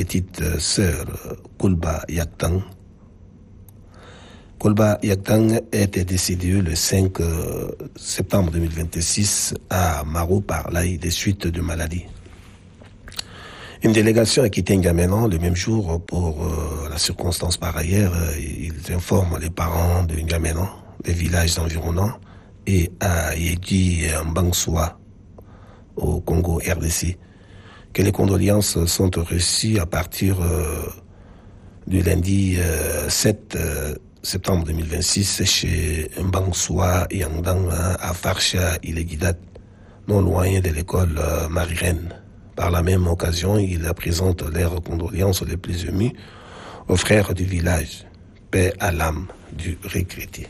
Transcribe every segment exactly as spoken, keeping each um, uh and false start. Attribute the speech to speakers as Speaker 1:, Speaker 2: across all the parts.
Speaker 1: petite sœur Koulba Yaktang. Koulba Yaktang était décédée le cinq septembre deux mille vingt-six à Maro par l'Aïe des suites de maladie. Une délégation a quitté N'Djamena le même jour pour euh, la circonstance par ailleurs. Euh, ils informent les parents de N'Djamena, des villages environnants, et à Yedi Mbangswa, au Congo R D C, que les condoléances sont reçues à partir euh, du lundi euh, sept septembre deux mille vingt-six chez Mbangswa Yangdang à Farsha Ilegidat, non loin de l'école euh, Marie-Reine. Par la même occasion, il présente leurs condoléances les plus émues aux frères du village, paix à l'âme du regretté.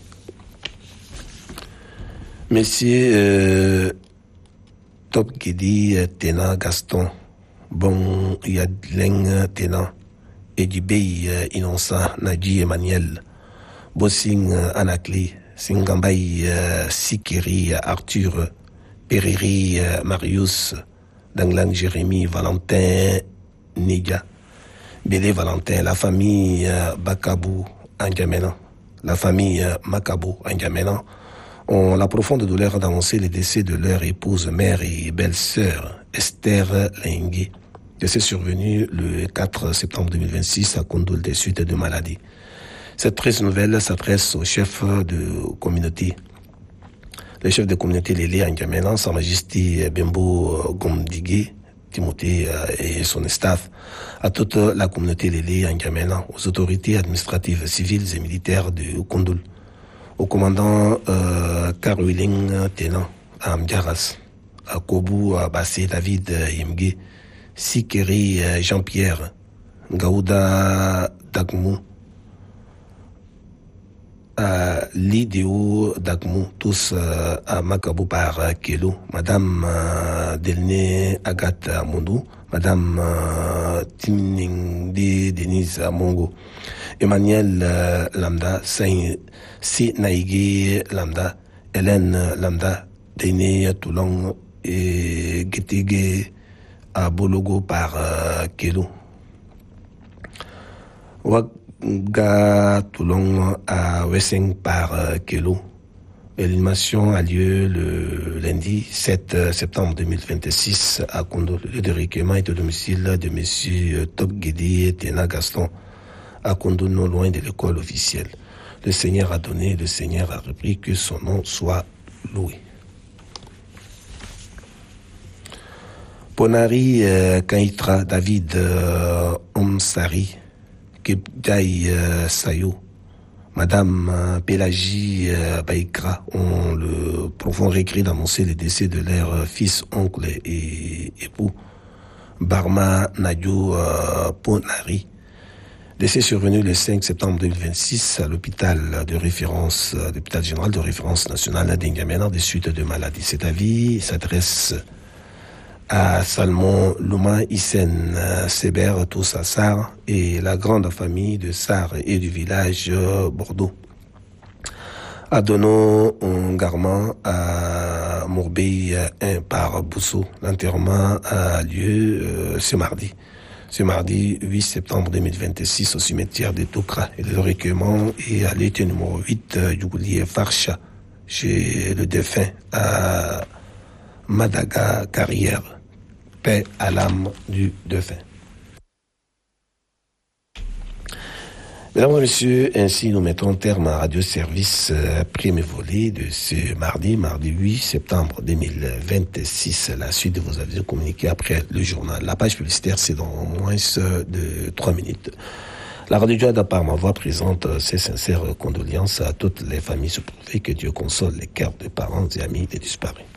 Speaker 1: Monsieur euh, Topgedi Tena Gaston, Bon Yadleng Tena, et du Bey Innocent Nadji Emmanuel, Bossing Anakli, Singambay Sikiri Arthur, Periri Marius, Danglang Jérémy, Valentin Nidia, Bélé Valentin, la famille euh, Bakabou N'Djamena, la famille euh, Makabou N'Djamena ont la profonde douleur d'annoncer le décès de leur épouse, mère et belle-sœur, Esther Lengi, décès survenu le quatre septembre deux mille vingt-six à Kondoul des suites de maladie. Cette triste nouvelle s'adresse au chef de communauté. Le chef de communauté Lélé N'Djamena, Sa Majesté Bembo Gomdigé, Timothée et son staff, à toute la communauté Lélé N'Djamena, aux autorités administratives, civiles et militaires de Kondoul, au commandant euh, Karuling Tenant à Mdiaras, à Kobu à Bassé David Yemge, Sikeri Jean-Pierre, Gaouda Dagmou, à l'Idéo Dagmou, tous euh, à Makabou par euh, Kelo, Madame euh, Delné Agathe Mondou, Madame euh, Timningde Denise Mongo, Emmanuel euh, Lambda, Saint Si Naïgé Lambda, Hélène Lambda, Déné Toulon et Gétégué à Bologo par euh, Kelo. Ga Toulon à Wesseng par euh, Kelo. L'animation a lieu le lundi sept septembre deux mille vingt-six à Kondo. Le lieu de recueillement est au domicile de M. Topgedi Tena Gaston à Kondo, non loin de l'école officielle. Le Seigneur a donné, le Seigneur a repris, que son nom soit loué. Ponari euh, Kaitra David euh, Omsari Kepdaï euh, Sayo, Madame euh, Pélagie euh, Baïkra ont le profond regret d'annoncer le décès de leur euh, fils, oncle et époux, Barma Nadio euh, Ponari. Décès survenu le cinq septembre deux mille vingt-six à l'hôpital de référence, euh, l'hôpital général de référence nationale d'N'Djamena des suites de maladie. Cet avis s'adresse à Salmon Louma Hissène Séber tous à Sar et la grande famille de Sar et du village Bordeaux. À Dono Garman à Mourbey un par Bousso. L'enterrement a lieu euh, ce mardi. Ce mardi huit septembre deux mille vingt-six au cimetière de Tokra. Et le recueillement est à l'été numéro huit du Goulier Farsha chez le défunt à Madaga Carrière. Paix à l'âme du défunt. Mesdames et messieurs, ainsi nous mettons terme à Radio Service euh, premier volet de ce mardi, mardi huit septembre deux mille vingt-six. La suite de vos avis communiqués après le journal. La page publicitaire, c'est dans moins de trois minutes. La Radio Djada par ma voix présente ses sincères condoléances à toutes les familles surpris. Que Dieu console les cœurs de parents et amis des disparus.